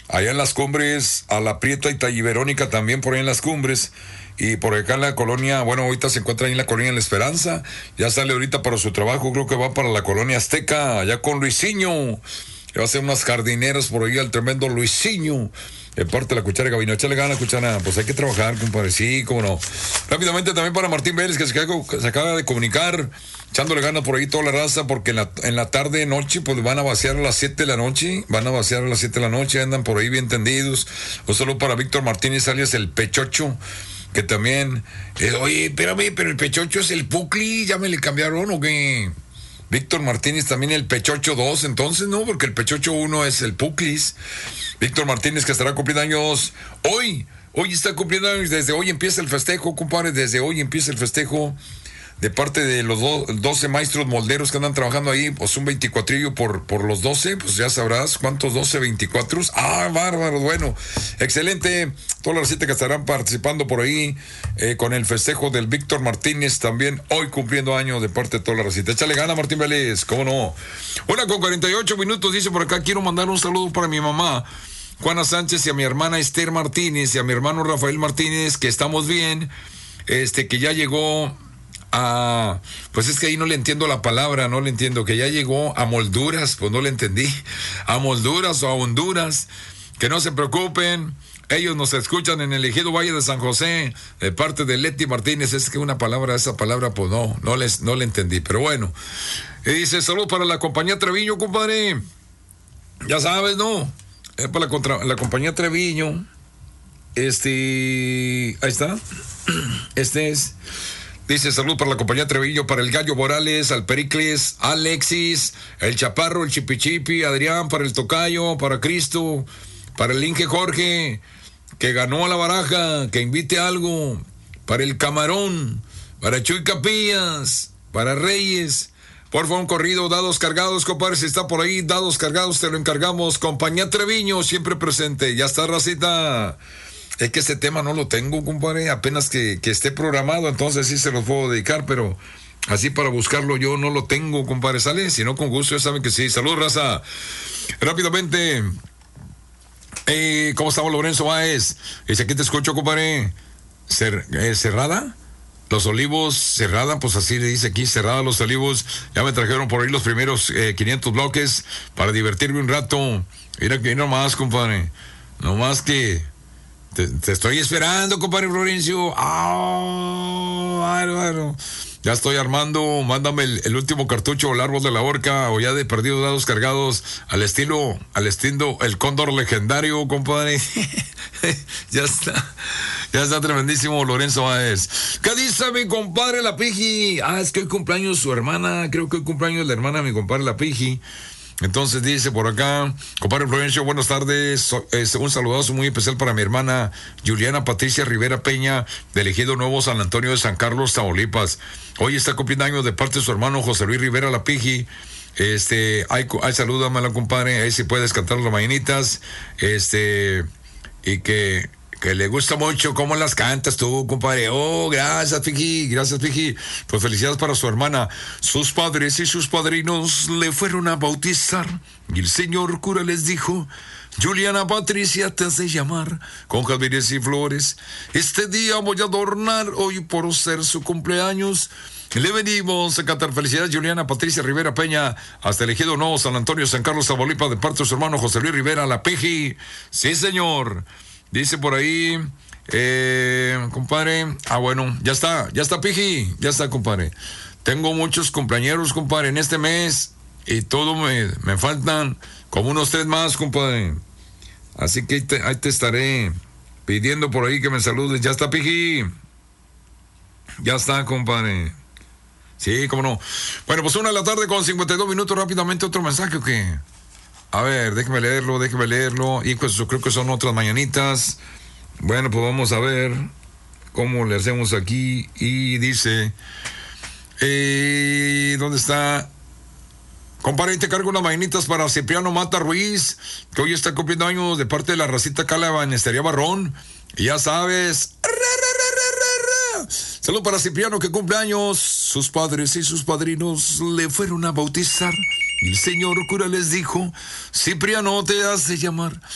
allá en las Cumbres, a la Prieta y Verónica también por ahí en las Cumbres. Y por acá en la colonia, bueno, ahorita se encuentra ahí en la colonia La Esperanza. Ya sale ahorita para su trabajo, creo que va para la colonia Azteca, allá con Luisinho. Le va a hacer unas jardineras por ahí al tremendo Luisinho. De parte de la cuchara Gabino, échale gana, cuchara. Pues hay que trabajar, compadre. Sí, cómo no. Rápidamente también para Martín Vélez, que se acaba de comunicar, echándole ganas por ahí toda la raza, porque en la tarde, noche, pues van a vaciar a las 7 de la noche. Van a vaciar a las 7 de la noche, andan por ahí bien tendidos. Un saludo para Víctor Martínez, alias el Pechocho, que también. Oye, espérame, pero el Pechocho es el Pucli, ¿ya me le cambiaron o qué? Víctor Martínez también el Pechocho 2, entonces, ¿no? Porque el Pechocho 1 es el Puclis. Víctor Martínez, que estará cumpliendo años hoy. Hoy está cumpliendo años, desde hoy empieza el festejo, compadre. Desde hoy empieza el festejo de parte de los 12 maestros molderos que andan trabajando ahí. Pues un 24 por los 12, pues ya sabrás cuántos 12, 24. Ah, bárbaro, bueno. Excelente. Todas las 7 que estarán participando por ahí con el festejo del Víctor Martínez, también hoy cumpliendo años de parte de toda la recita. Échale gana, Martín Vélez, cómo no. 1:48, dice por acá, quiero mandar un saludo para mi mamá, Juana Sánchez, y a mi hermana Esther Martínez, y a mi hermano Rafael Martínez, que estamos bien, que ya llegó pues es que ahí no le entiendo la palabra, no le entiendo, que ya llegó a Molduras, pues no le entendí, a Molduras o a Honduras, que no se preocupen, ellos nos escuchan en el ejido Valle de San José, de parte de Leti Martínez. Es que esa palabra pues no le entendí, pero bueno. Y dice, salud para la compañía Treviño, compadre, ya sabes, ¿no? Es para la compañía Treviño, ahí está, dice, salud para la compañía Treviño, para el Gallo Morales, al Pericles, Alexis, el Chaparro, el Chipichipi, Adrián, para el Tocayo, para Cristo, para el Inge Jorge, que ganó a la baraja, que invite algo, para el Camarón, para Chuy Capillas, para Reyes. Por favor, un corrido, dados cargados, compadre, si está por ahí, dados cargados, te lo encargamos. Compañía Treviño, siempre presente. Ya está, racita. Es que este tema no lo tengo, compadre, apenas que esté programado, entonces sí se los puedo dedicar, pero así para buscarlo yo no lo tengo, compadre, ¿sale? Si no, con gusto, ya saben que sí. Saludos, raza. Rápidamente, ¿cómo estamos, Lorenzo Báez? Dice, aquí te escucho, compadre. ¿Cerrada? Los Olivos, cerrada, pues así le dice aquí, cerrada Los Olivos. Ya me trajeron por ahí los primeros 500 bloques para divertirme un rato. Mira que nomás, compadre, nomás que... Te estoy esperando, compadre Florencio. Bárbaro. Ya estoy armando. Mándame el último cartucho, el árbol de la horca, o ya de perdido dados cargados, al estilo el cóndor legendario, compadre. Ya está tremendísimo, Lorenzo Báez. ¿Qué dice mi compadre La Piji? Es que hoy cumpleaños su hermana. Creo que hoy cumpleaños la hermana de mi compadre La Piji. Entonces dice por acá, compadre Florencio, buenas tardes, un saludazo muy especial para mi hermana Juliana Patricia Rivera Peña, del ejido Nuevo San Antonio de San Carlos, Tamaulipas. Hoy está cumpliendo años de parte de su hermano José Luis Rivera La Piji. Salúdamela, compadre, ahí si puedes cantar las mañanitas, y que le gusta mucho cómo las cantas tú, compadre. Gracias, Fiji. Pues felicidades para su hermana. Sus padres y sus padrinos le fueron a bautizar y el señor cura les dijo, Juliana Patricia te hace llamar con jazmines y flores. Este día voy a adornar hoy por ser su cumpleaños. Le venimos a cantar felicidades, Juliana Patricia Rivera Peña, hasta el ejido Nuevo San Antonio, San Carlos, Tamaulipas, de parte de su hermano José Luis Rivera La Piji. Sí, señor. Dice por ahí, compadre, bueno, ya está, Piji, ya está, compadre. Tengo muchos compañeros, compadre, en este mes, y todo me faltan como unos 3 más, compadre. Así que ahí te estaré pidiendo por ahí que me saludes. Ya está, Piji. Ya está, compadre. Sí, cómo no. Bueno, pues 1:52 rápidamente otro mensaje, ¿o qué? A ver, déjeme leerlo. Y pues yo creo que son otras mañanitas. Bueno, pues vamos a ver cómo le hacemos aquí. Y dice, ¿dónde está? Compadre, te cargo unas mañanitas para Cipriano Mata Ruiz, que hoy está cumpliendo años de parte de la racita Cala Banestería Barrón. Y ya sabes. Salud para Cipriano, que cumple años. Sus padres y sus padrinos le fueron a bautizar. Y el señor cura les dijo, Cipriano te hace llamar